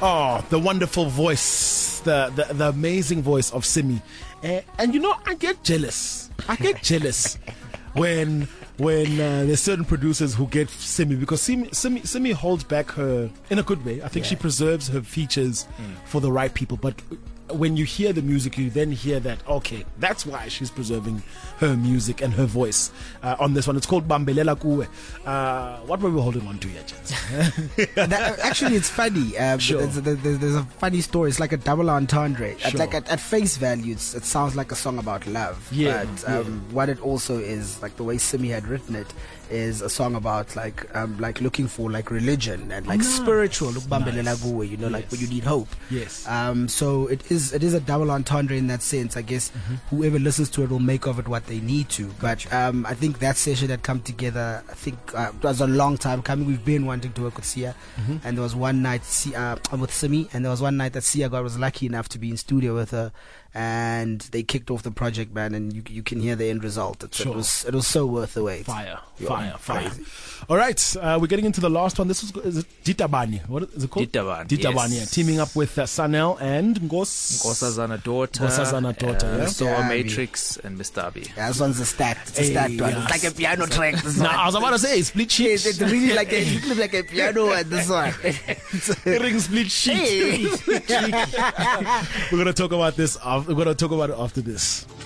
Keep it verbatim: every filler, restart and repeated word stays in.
Oh, the wonderful voice, the the, the amazing voice of Simi. Uh, and you know, I get jealous. I get jealous when when uh, there's certain producers who get Simi, because Simi, Simi, Simi holds back her in a good way. I think yeah. she preserves her features mm. for the right people. But when you hear the music, you then hear that, okay, that's why she's preserving her music and her voice uh, on this one. It's called Bambelela Kuwe. Uh, what were we holding on to here, gents? that, actually, it's funny. Um, sure. there's, there's, there's a funny story. It's like a double entendre. Sure. At, like at, at face value, it's, it sounds like a song about love. Yeah. But um, yeah. what it also is, like the way Simi had written it, is a song about like um, like looking for like religion and like nice. spiritual. Bambelela Nice. Kuwe, you know, Yes. like when you need hope. Yes. Um. So it is it is a double entendre in that sense. I guess mm-hmm. whoever listens to it will make of it what they need to. But um, I think that session had come together. I think uh, it was a long time coming. We've been wanting to work with Sia, mm-hmm. and there was one night uh, with Simi, and there was one night that Sia God was lucky enough to be in studio with her, and they kicked off the project, man. And you you can hear the end result. It's, sure. It was it was so worth the wait. Fire, yeah, fire, fire. Crazy. All right, uh, we're getting into the last one. This was is it Ditabani. What is it called? Ditabani. Ditabani. Yes. Yeah. Teaming up with uh, Sanel and Ngos. Nkosazana daughter. Nkosazana daughter. Uh, Yeah. Soul Yeah, Matrix and Mister Abi. Yeah, this one's a stat. It's a Hey, stat one. yeah. It's like a piano track. This No, one. I was about to say split sheet. It's, it's really like a, it looks like a piano and this one. Ring split sheet. Hey. We're gonna talk about this. After, we're gonna talk about it after this.